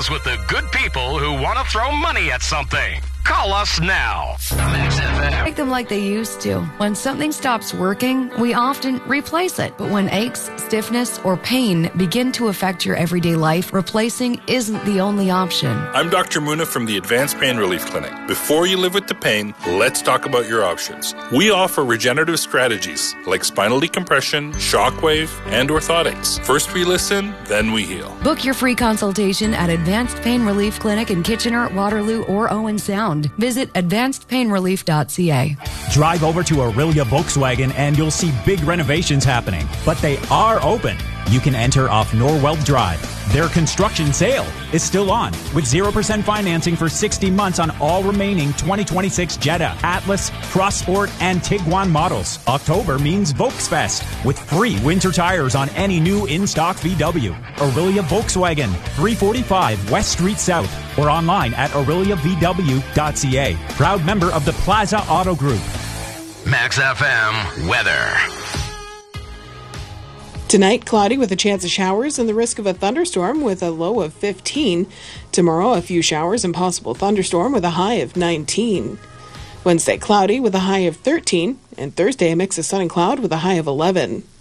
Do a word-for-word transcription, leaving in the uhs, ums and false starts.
conversations with the good people who want to throw money at something. Call us now. Max F M. Make them like they used to. When something stops working, we often replace it. But when aches, stiffness, or pain begin to affect your everyday life, replacing isn't the only option. I'm Doctor Muna from the Advanced Pain Relief Clinic. Before you live with the pain, let's talk about your options. We offer regenerative strategies like spinal decompression, shockwave, and orthotics. First we listen, then we heal. Book your free consultation at Advanced Pain Relief Clinic in Kitchener, Waterloo, or Owen Sound. Visit advanced pain relief dot c a. Drive over to Aurelia Volkswagen and you'll see big renovations happening. But they are open. You can enter off Norwell Drive. Their construction sale is still on with zero percent financing for sixty months on all remaining twenty twenty-six Jetta, Atlas, Cross Sport, and Tiguan models. October means Volksfest with free winter tires on any new in-stock V W. Aurelia Volkswagen, three forty-five West Street South, or online at aurelia v w dot c a. Proud member of the Plaza Auto Group. Max F M weather. Tonight, cloudy with a chance of showers and the risk of a thunderstorm with a low of fifteen. Tomorrow, a few showers and possible thunderstorm with a high of nineteen. Wednesday, cloudy with a high of thirteen. And Thursday, a mix of sun and cloud with a high of eleven.